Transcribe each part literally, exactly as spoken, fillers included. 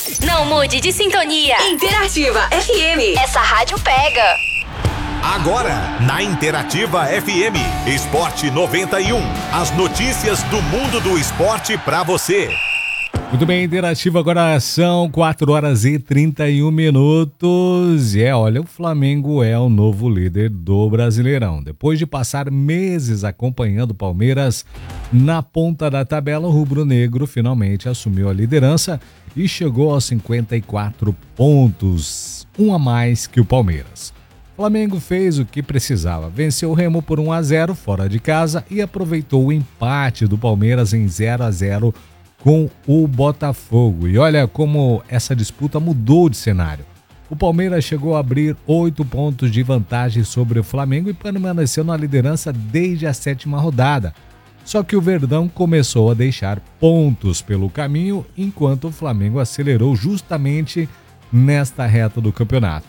Não mude de sintonia. Interativa F M. Essa rádio pega. Agora, na Interativa F M, Esporte noventa e um. As notícias do mundo do esporte pra você. Muito bem, Interativa, agora são quatro horas e trinta e um minutos. E é, olha, o Flamengo é o novo líder do Brasileirão. Depois de passar meses acompanhando o Palmeiras na ponta da tabela, o rubro-negro finalmente assumiu a liderança e chegou aos cinquenta e quatro pontos, um a mais que o Palmeiras. O Flamengo fez o que precisava, venceu o Remo por um a zero fora de casa e aproveitou o empate do Palmeiras em zero a zero com o Botafogo. E olha como essa disputa mudou de cenário. O Palmeiras chegou a abrir oito pontos de vantagem sobre o Flamengo e permaneceu na liderança desde a sétima rodada. Só que o Verdão começou a deixar pontos pelo caminho, enquanto o Flamengo acelerou justamente nesta reta do campeonato.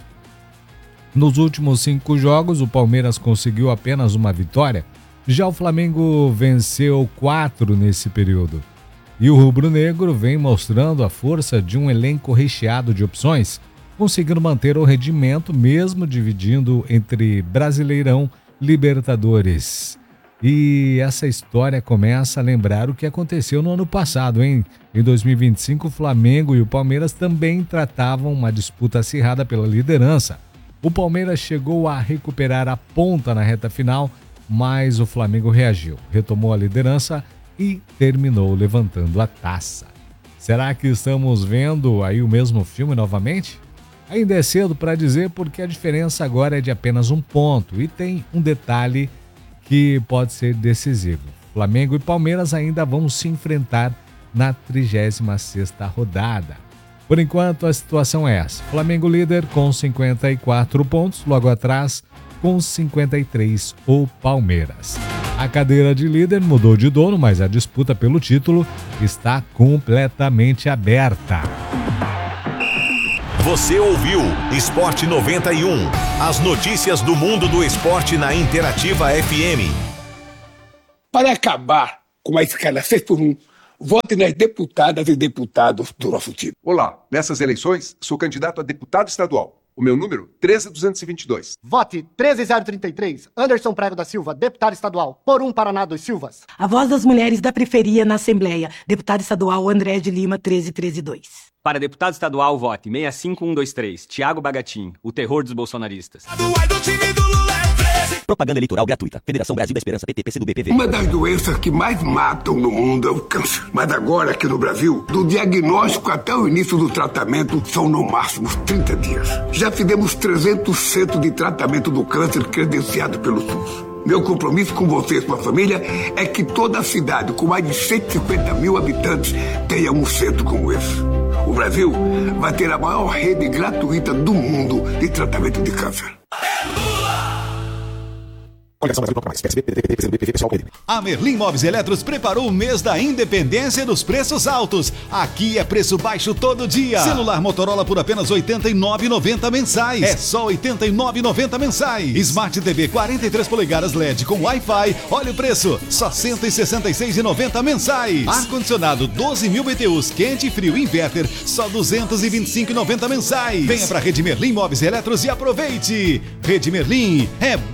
Nos últimos cinco jogos, o Palmeiras conseguiu apenas uma vitória, já o Flamengo venceu quatro nesse período. E o rubro-negro vem mostrando a força de um elenco recheado de opções, conseguindo manter o rendimento mesmo dividindo entre Brasileirão e Libertadores. E essa história começa a lembrar o que aconteceu no ano passado, hein? Em dois mil e vinte e cinco, o Flamengo e o Palmeiras também tratavam uma disputa acirrada pela liderança. O Palmeiras chegou a recuperar a ponta na reta final, mas o Flamengo reagiu, retomou a liderança e terminou levantando a taça. Será que estamos vendo aí o mesmo filme novamente? Ainda é cedo para dizer porque a diferença agora é de apenas um ponto e tem um detalhe que pode ser decisivo. Flamengo e Palmeiras ainda vão se enfrentar na trigésima sexta rodada. Por enquanto a situação é essa. Flamengo líder com cinquenta e quatro pontos, logo atrás com cinquenta e três o Palmeiras. A cadeira de líder mudou de dono, mas a disputa pelo título está completamente aberta. Você ouviu Esporte noventa e um. As notícias do mundo do esporte na Interativa F M. Para acabar com a escala seis por um, vote nas deputadas e deputados do nosso time. Olá, nessas eleições sou candidato a deputado estadual. O meu número, treze mil duzentos e vinte e dois. Vote treze mil trinta e três, Anderson Prego da Silva, deputado estadual, por um Paraná dos Silvas. A voz das mulheres da periferia na Assembleia, deputado estadual André de Lima, treze mil trezentos e dois. Para deputado estadual, vote seis cinco um dois três, Tiago Bagatin, o terror dos bolsonaristas. Propaganda eleitoral gratuita. Federação Brasil da Esperança, P T, P C do B, P V. Uma das doenças que mais matam no mundo é o câncer. Mas agora, aqui no Brasil, do diagnóstico até o início do tratamento, são no máximo trinta dias. Já fizemos trezentos centros de tratamento do câncer credenciado pelo SUS. Meu compromisso com você e sua família é que toda a cidade, com mais de cento e cinquenta mil habitantes, tenha um centro como esse. O Brasil vai ter a maior rede gratuita do mundo de tratamento de câncer. A Merlin Móveis e Eletros preparou o mês da independência dos preços altos. Aqui é preço baixo todo dia. Celular Motorola por apenas oitenta e nove reais e noventa centavos mensais. É só oitenta e nove reais e noventa centavos mensais. Smart T V quarenta e três polegadas L E D com Wi-Fi. Olha o preço, só cento e sessenta e seis reais e noventa centavos mensais. Ar-condicionado doze mil B T Us quente e frio inverter, só duzentos e vinte e cinco reais e noventa centavos mensais. Venha pra Rede Merlin Móveis e Eletros e aproveite. Rede Merlin é